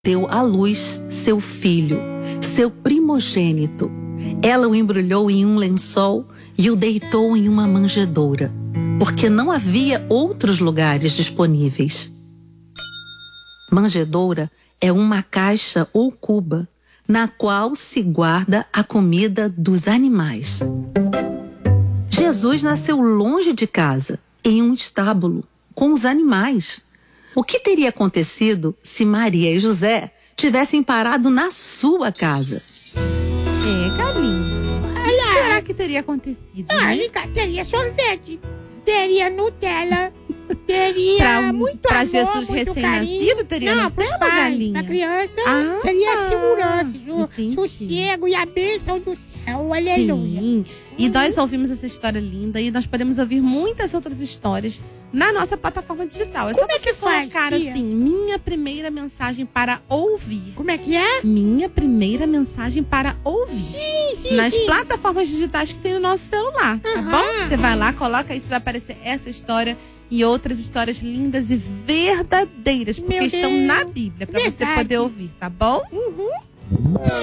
deu à luz seu filho, seu primogênito. Ela o embrulhou em um lençol e o deitou em uma manjedoura, porque não havia outros lugares disponíveis. Manjedoura é uma caixa ou cuba na qual se guarda a comida dos animais. Jesus nasceu longe de casa, em um estábulo, com os animais. O que teria acontecido se Maria e José tivessem parado na sua casa? Galinha. O que será que teria acontecido? Teria sorvete, teria Nutella, teria muito amor, Jesus muito recém-nascido, teria Não, Nutella, pros pais, galinha? pra criança, Ah, teria segurança, entendi. sossego e a bênção do céu, aleluia. Sim. E nós ouvimos essa história linda e nós podemos ouvir muitas outras histórias na nossa plataforma digital. É só Como é você que faz, colocar tia? assim, minha primeira mensagem para ouvir. Como é que é? Minha primeira mensagem para ouvir. Sim, Nas sim. plataformas digitais que tem no nosso celular, tá Aham. bom? Você vai lá, coloca aí, você vai aparecer essa história e outras histórias lindas e verdadeiras, porque Meu estão Deus. na Bíblia, para você Verdade. poder ouvir, tá bom?